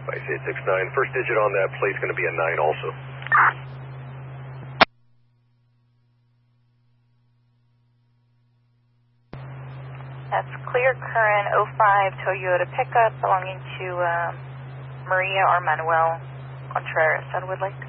5869. First digit on that plate's going to be a 9 also. That's clear current 05 Toyota pickup belonging to Maria or Manuel Contreras, Sunwood Lake.